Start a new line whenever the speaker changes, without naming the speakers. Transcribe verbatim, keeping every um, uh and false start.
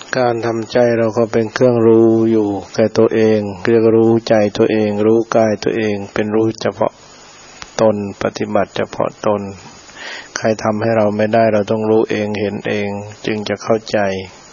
การทำใจเราก็เป็นเครื่องรู้อยู่แก่ตัวเองเรียกรู้ใจตัวเองรู้กายตัวเองเป็นรู้เฉพาะตนปฏิบัติเฉพาะตนใครทำให้เราไม่ได้เราต้องรู้เองเห็นเองจึงจะเข้าใจ